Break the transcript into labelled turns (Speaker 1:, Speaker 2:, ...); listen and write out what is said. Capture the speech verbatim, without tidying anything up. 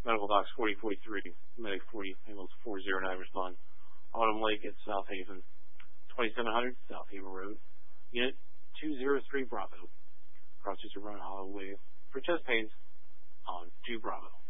Speaker 1: Medical Docs forty forty-three, Medic forty, ambulance four zero nine respond. Autumn Lake at South Haven, twenty-seven hundred South Haven Road. Unit two zero three Bravo. Rochester Run Holloway for chest pains on two Bravo.